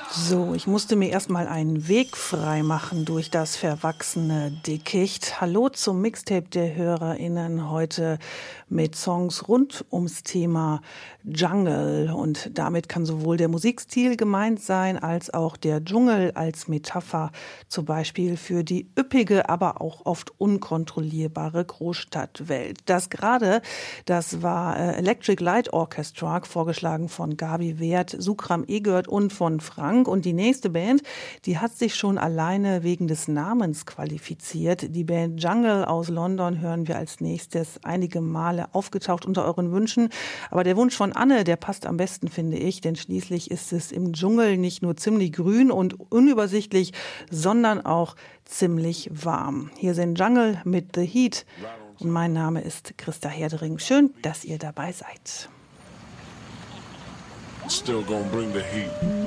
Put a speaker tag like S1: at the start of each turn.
S1: So, ich musste mir erstmal einen Weg frei machen durch das verwachsene Dickicht. Hallo zum Mixtape der HörerInnen heute mit Songs rund ums Thema Jungle. Und damit kann sowohl der Musikstil gemeint sein, als auch der Dschungel als Metapher, zum Beispiel für die üppige, aber auch oft unkontrollierbare Großstadtwelt. Das war Electric Light Orchestra, vorgeschlagen von Gabi Wert, Sukram Egert und von Frank. Und die nächste Band, die hat sich schon alleine wegen des Namens qualifiziert. Die Band Jungle aus London hören wir als nächstes, einige Male aufgetaucht unter euren Wünschen. Aber der Wunsch von Anne, der passt am besten, finde ich, denn schließlich ist es im Dschungel nicht nur ziemlich grün und unübersichtlich, sondern auch ziemlich warm. Hier sind Jungle mit The Heat und mein Name ist Christa Herdering. Schön, dass ihr dabei seid.
S2: Still gonna bring the heat.